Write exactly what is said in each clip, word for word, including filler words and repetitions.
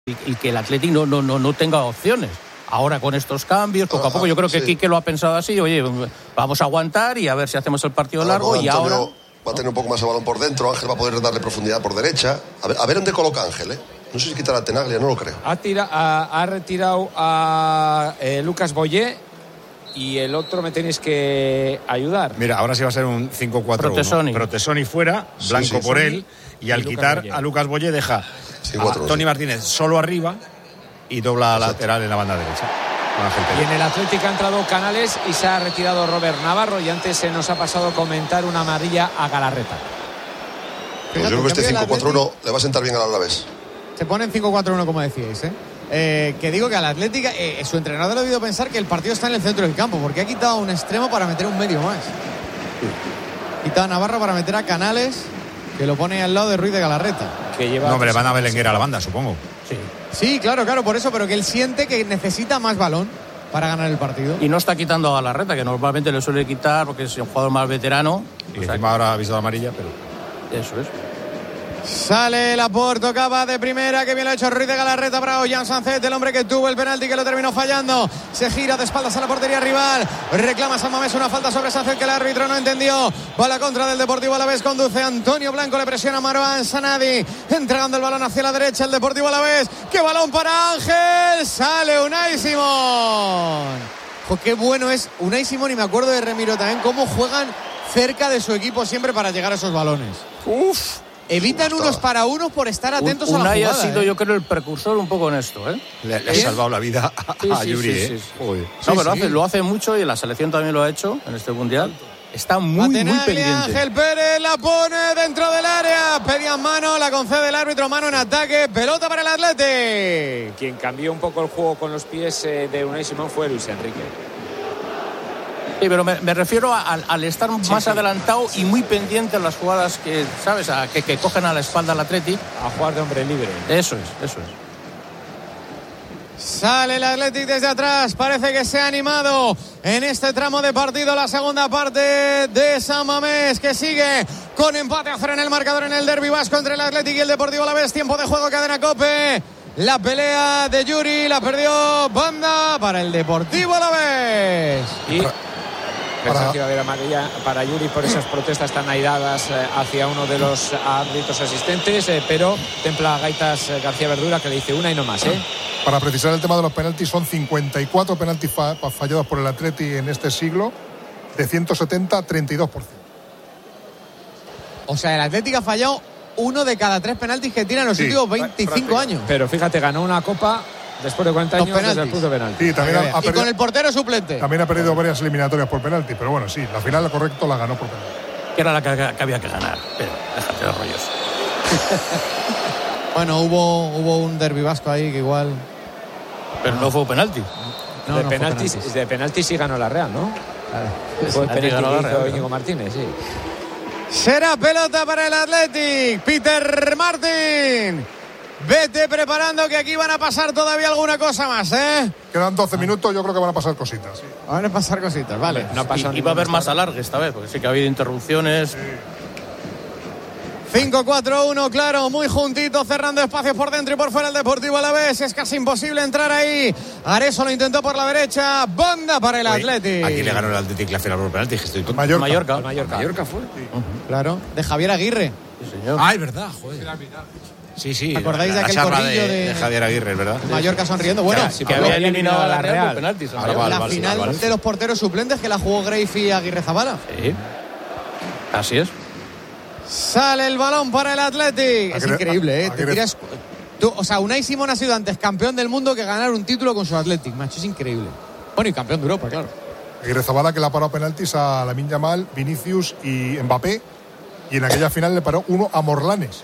y, y que el Athletic no, no, no, no tenga opciones. Ahora con estos cambios, poco a poco, yo creo que sí. Quique lo ha pensado así, oye, vamos a aguantar y a ver si hacemos el partido largo. Ahora, y Antonio ahora va a tener un poco más el balón por dentro, Ángel va a poder darle profundidad por derecha. A ver, a ver dónde coloca Ángel, ¿eh? No sé si quitar a Tenaglia, no lo creo. Ha, tira, ha, ha retirado a eh, Lucas Boyé y el otro me tenéis que ayudar. Mira, ahora sí va a ser un cinco cuatro uno. Protesoni. Protesoni fuera, Blanco sí, sí, por sí. él, y, y al Lucas quitar Boyé. A Lucas Boyé deja sí, a Tony sí. Martínez solo arriba y dobla Exacto. lateral en la banda derecha. Y en el Atlético ha entrado Canales y se ha retirado Robert Navarro, y antes se nos ha pasado a comentar una amarilla a Galarreta. Pues yo creo que este cinco cuatro uno le va a sentar bien al Alavés. Se pone en cinco cuatro uno, como decíais, ¿eh? Eh, que digo que al Atlético, eh, su entrenador ha debido pensar que el partido está en el centro del campo, porque ha quitado un extremo para meter un medio más. Sí. Quitado a Navarro para meter a Canales, que lo pone al lado de Ruiz de Galarreta. Que lleva no, hombre, van a Belenguer a la banda, supongo. Sí. Sí, claro, claro, por eso, pero que él siente que necesita más balón para ganar el partido. Y no está quitando a Galarreta, que normalmente le suele quitar porque es un jugador más veterano. Y o sea, encima ahora ha visto la amarilla, pero... Eso es. Sale Laporte, tocaba de primera, que bien lo ha hecho Ruiz de Galarreta para Ollán Sancet, el hombre que tuvo el penalti que lo terminó fallando. Se gira de espaldas a la portería rival, reclama San Mamés una falta sobre Sancet que el árbitro no entendió. Va a la contra del Deportivo Alavés, conduce Antonio Blanco, le presiona a Marwan Sanadi, entregando el balón hacia la derecha el Deportivo Alavés. ¡Qué balón para Ángel! Sale Unai Simón. Jo, qué bueno es Unai Simón, y me acuerdo de Remiro también, cómo juegan cerca de su equipo siempre para llegar a esos balones. Uf. Evitan unos para unos por estar atentos un, a la jugada. Unai ha sido, ¿eh? yo creo, el precursor un poco en esto, ¿eh? Le, le ha salvado la vida a, sí, a Yuri, sí, sí, ¿eh? Sí, sí. No, sí, pero sí. Hace, lo hace mucho, y la selección también lo ha hecho en este mundial. Está muy, Atenaglia, muy pendiente. Ángel Pérez la pone dentro del área. Pedían mano, la concede el árbitro, mano en ataque. Pelota para el Athletic. Quien cambió un poco el juego con los pies eh, de Unai Simón fue Luis Enrique. Sí, pero me, me refiero a, al, al estar sí, más sí. adelantado y muy pendiente en las jugadas que, ¿sabes? A, que, que cogen a la espalda al Athletic. A jugar de hombre libre. Eso es, eso es. Sale el Athletic desde atrás. Parece que se ha animado en este tramo de partido. La segunda parte de San Mamés, que sigue con empate a cero en el marcador en el derbi vasco entre el Athletic y el Deportivo Alavés. Tiempo de juego, cadena COPE. La pelea de Yuri la perdió Banda para el Deportivo Alavés. Y... Pensaba que iba a haber amarilla para Yuri por esas protestas tan airadas eh, hacia uno de los árbitros asistentes, eh, pero templa gaitas eh, García Verdura, que le dice una y no más, ¿eh? Para precisar el tema de los penaltis, son cincuenta y cuatro penaltis fa- fallados por el Atleti en este siglo, de ciento setenta, treinta y dos por ciento. O sea, el Atlético ha fallado uno de cada tres penaltis que tira en los sí. últimos veinticinco años. Pero fíjate, ganó una copa después de cuarenta años desde el punto de penalti. Sí, también ha, ha perdido, y con el portero suplente. También ha perdido varias eliminatorias por penalti, pero bueno, sí, la final, la correcto, la ganó por penalti. Que era la que, que había que ganar, pero déjate de rollos. Bueno, hubo, hubo un derbi vasco ahí que igual... Pero no, no fue penalti. No, de, no penaltis, penaltis. de penalti sí ganó la Real, ¿no? Claro. Fue penalti ganó la Real, Íñigo Martínez, sí. Será pelota para el Athletic. Peter Martín. Vete preparando, que aquí van a pasar todavía alguna cosa más, ¿eh? Quedan doce minutos, yo creo que van a pasar cositas. Sí. Van a pasar cositas, vale. No y, y va a haber más alargue esta vez, porque sí que ha habido interrupciones. Sí. cinco cuatro uno, claro, muy juntito, cerrando espacios por dentro y por fuera el Deportivo Alavés. Es casi imposible entrar ahí. Areso lo intentó por la derecha. Banda para el Athletic. ¿A quién le ganó el Athletic la final por penalti? Estoy todo... Mallorca. Mallorca. El Mallorca. Mallorca fue. Sí. Uh-huh. Claro, de Javier Aguirre. Sí, señor. Ah, es verdad, joder. Sí, sí. ¿Acordáis la, de aquel la corrillo de, de... de Javier Aguirre, ¿verdad? Mallorca sonriendo. Bueno, sí, que había eliminado a la Real por penaltis. Vale, vale, la vale, final vale. de los porteros suplentes, que la jugó Greif y Aguirre Zabala. Sí. Así es. Sale el balón para el Athletic. Es increíble, ¿eh? Te tiras... Tú, o sea, Unai Simón ha sido antes campeón del mundo que ganar un título con su Athletic, macho. Es increíble. Bueno, y campeón de Europa, claro. Aguirre Zabala, que le ha parado penaltis a Lamine Yamal, Vinicius y Mbappé. Y en aquella final le paró uno a Morlanes.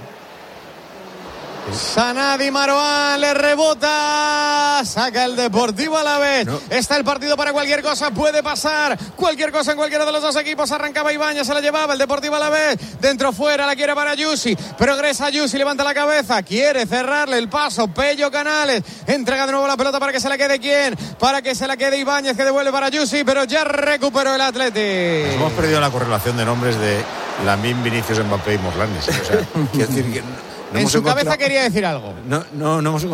Sanadi Marwan le rebota, saca el Deportivo Alavés. No. Está el partido para cualquier cosa, puede pasar cualquier cosa en cualquiera de los dos equipos. Arrancaba Ibáñez, se la llevaba el Deportivo Alavés, dentro fuera, la quiere para Yusi, progresa Yusi, levanta la cabeza, quiere cerrarle el paso, Pello Canales, entrega de nuevo la pelota para que se la quede quién, para que se la quede Ibáñez, que devuelve para Yusi, pero ya recuperó el Athletic. Nos hemos perdido la correlación de nombres de Lamine, Vinicius, Mbappé y Morlanes. O sea, quiero decir que en su cabeza quería decir algo. No, no, no hemos